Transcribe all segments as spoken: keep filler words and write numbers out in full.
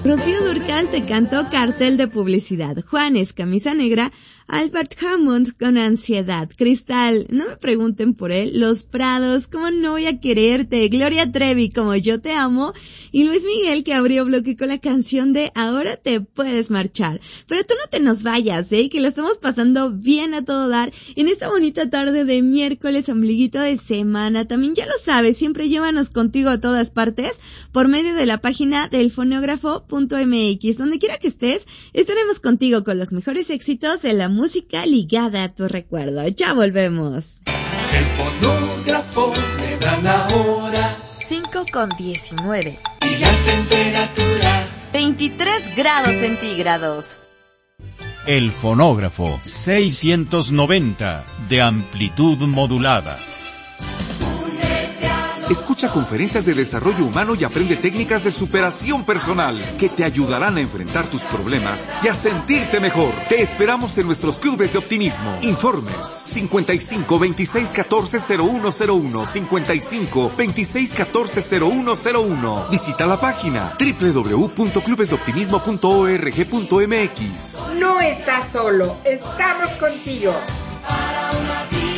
Rocío Dúrcal te cantó Cartel de Publicidad. Juanes, Camisa Negra. Albert Hammond con Ansiedad. Cristal, no me pregunten por él. Los Prados, ¿cómo no voy a quererte? Gloria Trevi, Como Yo Te Amo. Y Luis Miguel, que abrió bloque con la canción de Ahora Te Puedes Marchar. Pero tú no te nos vayas, ¿eh? Que lo estamos pasando bien a todo dar en esta bonita tarde de miércoles, ombliguito de semana. También ya lo sabes, siempre llévanos contigo a todas partes por medio de la página del fonógrafo punto eme equis. Donde quiera que estés, estaremos contigo con los mejores éxitos de la música ligada a tu recuerdo. Ya volvemos. El fonógrafo me da la hora. cinco con diecinueve. Y la temperatura. veintitrés grados centígrados. El fonógrafo seiscientos noventa de amplitud modulada. Escucha conferencias de desarrollo humano y aprende técnicas de superación personal que te ayudarán a enfrentar tus problemas y a sentirte mejor. Te esperamos en nuestros clubes de optimismo. Informes cincuenta y cinco, veintiséis, catorce, cero uno cero uno, cincuenta y cinco, veintiséis, catorce, cero uno cero uno. Visita la página doble u doble u doble u punto clubes de optimismo punto org punto eme equis. No estás solo, estamos contigo. Para una vida.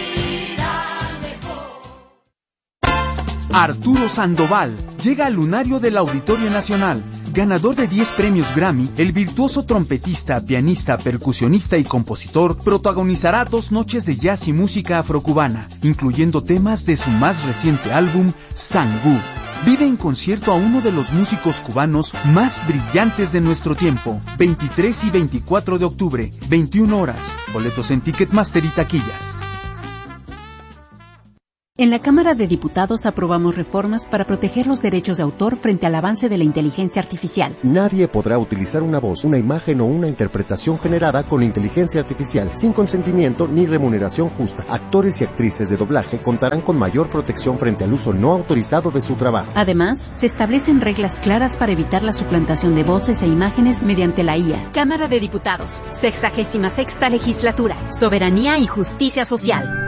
Arturo Sandoval llega al lunario del Auditorio Nacional. Ganador de diez premios Grammy, el virtuoso trompetista, pianista, percusionista y compositor protagonizará dos noches de jazz y música afrocubana, incluyendo temas de su más reciente álbum, Sangú. Vive en concierto a uno de los músicos cubanos más brillantes de nuestro tiempo. veintitrés y veinticuatro de octubre, veintiuna horas. Boletos en Ticketmaster y taquillas. En la Cámara de Diputados aprobamos reformas para proteger los derechos de autor frente al avance de la inteligencia artificial. Nadie podrá utilizar una voz, una imagen o una interpretación generada con inteligencia artificial sin consentimiento ni remuneración justa. Actores y actrices de doblaje contarán con mayor protección frente al uso no autorizado de su trabajo. Además, se establecen reglas claras para evitar la suplantación de voces e imágenes mediante la I A. Cámara de Diputados, sexagésima sexta legislatura, soberanía y justicia social.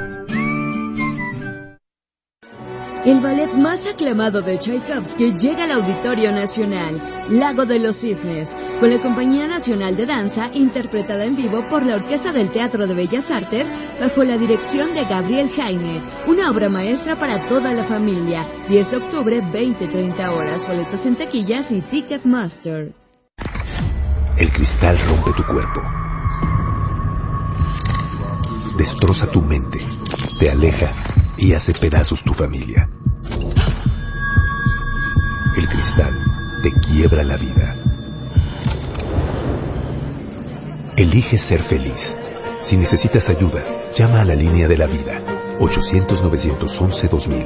El ballet más aclamado de Tchaikovsky llega al Auditorio Nacional, Lago de los Cisnes, con la Compañía Nacional de Danza, interpretada en vivo por la Orquesta del Teatro de Bellas Artes, bajo la dirección de Gabriel Hainer, una obra maestra para toda la familia. diez de octubre, veinte treinta horas, boletos en taquillas y Ticketmaster. El cristal rompe tu cuerpo, destroza tu mente, te aleja y hace pedazos tu familia. El cristal te quiebra la vida. Elige ser feliz. Si necesitas ayuda, llama a la línea de la vida. ochocientos, novecientos once, dos mil.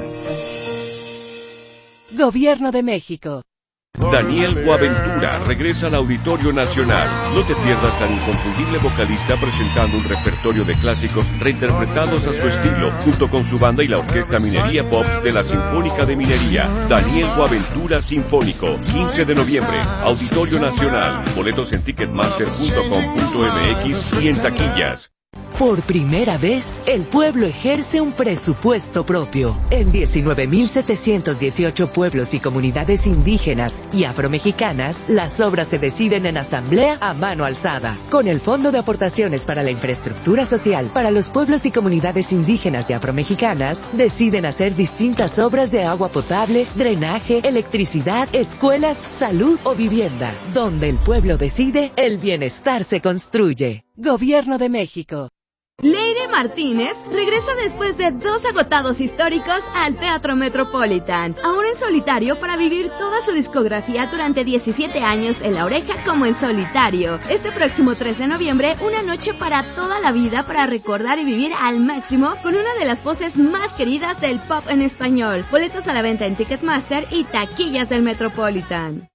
Gobierno de México. Daniel Boaventura regresa al Auditorio Nacional. No te pierdas al inconfundible vocalista presentando un repertorio de clásicos reinterpretados a su estilo, junto con su banda y la Orquesta Minería Pops de la Sinfónica de Minería. Daniel Boaventura Sinfónico, quince de noviembre, Auditorio Nacional. Boletos en ticketmaster punto com punto eme equis y en taquillas. Por primera vez, el pueblo ejerce un presupuesto propio. En diecinueve mil setecientos dieciocho pueblos y comunidades indígenas y afromexicanas, las obras se deciden en asamblea a mano alzada. Con el Fondo de Aportaciones para la Infraestructura Social para los pueblos y comunidades indígenas y afromexicanas, deciden hacer distintas obras de agua potable, drenaje, electricidad, escuelas, salud o vivienda. Donde el pueblo decide, el bienestar se construye. Gobierno de México. Leire Martínez regresa después de dos agotados históricos al Teatro Metropolitan, ahora en solitario para vivir toda su discografía durante diecisiete años en La Oreja como en solitario. Este próximo tres de noviembre, una noche para toda la vida para recordar y vivir al máximo con una de las voces más queridas del pop en español. Boletos a la venta en Ticketmaster y taquillas del Metropolitan.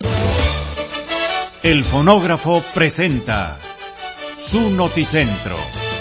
El fonógrafo presenta su noticentro.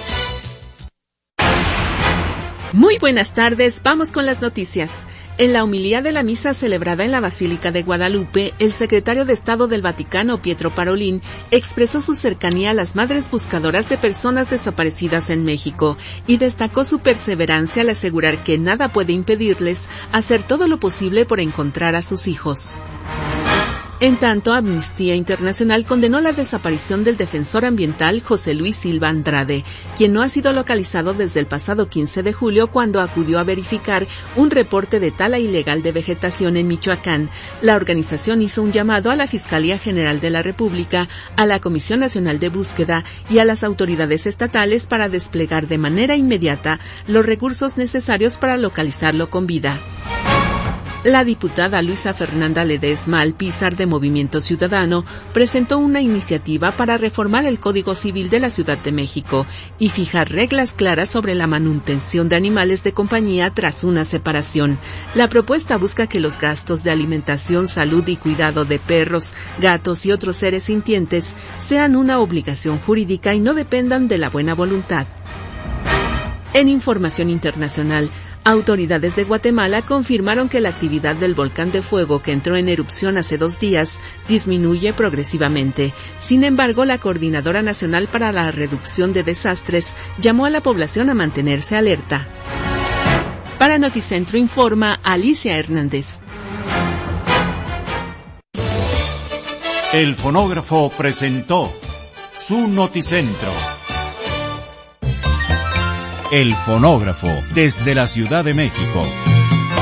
Muy buenas tardes, vamos con las noticias. En la homilía de la misa celebrada en la Basílica de Guadalupe, el secretario de Estado del Vaticano, Pietro Parolin, expresó su cercanía a las madres buscadoras de personas desaparecidas en México y destacó su perseverancia al asegurar que nada puede impedirles hacer todo lo posible por encontrar a sus hijos. En tanto, Amnistía Internacional condenó la desaparición del defensor ambiental José Luis Silva Andrade, quien no ha sido localizado desde el pasado quince de julio cuando acudió a verificar un reporte de tala ilegal de vegetación en Michoacán. La organización hizo un llamado a la Fiscalía General de la República, a la Comisión Nacional de Búsqueda y a las autoridades estatales para desplegar de manera inmediata los recursos necesarios para localizarlo con vida. La diputada Luisa Fernanda Ledesma Alpizar de Movimiento Ciudadano presentó una iniciativa para reformar el Código Civil de la Ciudad de México y fijar reglas claras sobre la manutención de animales de compañía tras una separación. La propuesta busca que los gastos de alimentación, salud y cuidado de perros, gatos y otros seres sintientes sean una obligación jurídica y no dependan de la buena voluntad. En información internacional, autoridades de Guatemala confirmaron que la actividad del volcán de fuego que entró en erupción hace dos días disminuye progresivamente. Sin embargo, la Coordinadora Nacional para la Reducción de Desastres llamó a la población a mantenerse alerta. Para Noticentro informa Alicia Hernández. El fonógrafo presentó su Noticentro. El fonógrafo desde la Ciudad de México.